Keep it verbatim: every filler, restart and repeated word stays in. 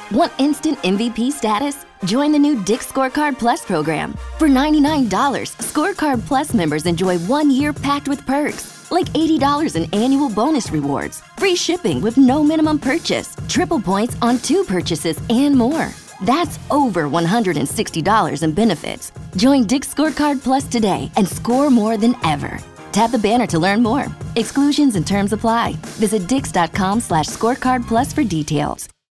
Want instant M V P status? Join the new Dick's Scorecard Plus program. For ninety-nine dollars, Scorecard Plus members enjoy one year packed with perks, like eighty dollars in annual bonus rewards, free shipping with no minimum purchase, triple points on two purchases, and more. That's over one hundred sixty dollars in benefits. Join Dick's Scorecard Plus today and score more than ever. Tap the banner to learn more. Exclusions and terms apply. Visit dix.com slash scorecard plus for details.